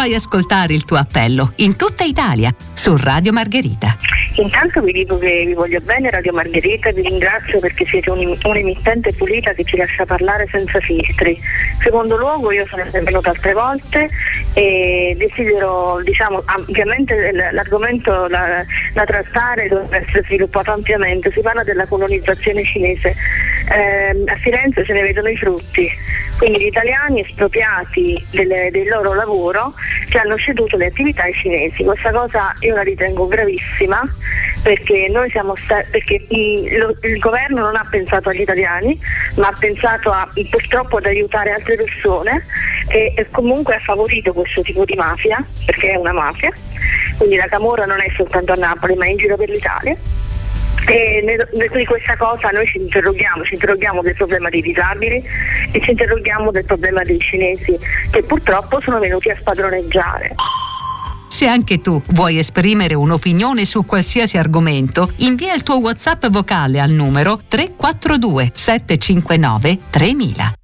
Fai ascoltare il tuo appello in tutta Italia su Radio Margherita. Intanto vi dico che vi voglio bene Radio Margherita, vi ringrazio perché siete un'emittente pulita che ci lascia parlare senza filtri. Secondo luogo, io sono venuta altre volte e desidero, ovviamente l'argomento da trattare deve essere sviluppato ampiamente. Si parla della colonizzazione cinese. A Firenze se ne vedono i frutti, quindi gli italiani espropriati del loro lavoro che hanno ceduto le attività ai cinesi. Questa cosa io la ritengo gravissima, perché il governo non ha pensato agli italiani, ma ha pensato purtroppo ad aiutare altre persone e comunque ha favorito questo tipo di mafia, perché è una mafia, quindi la camorra non è soltanto a Napoli ma è in giro per l'Italia. E di questa cosa noi ci interroghiamo del problema dei disabili e ci interroghiamo del problema dei cinesi che purtroppo sono venuti a spadroneggiare. Se anche tu vuoi esprimere un'opinione su qualsiasi argomento, invia il tuo WhatsApp vocale al numero 342 759 3000.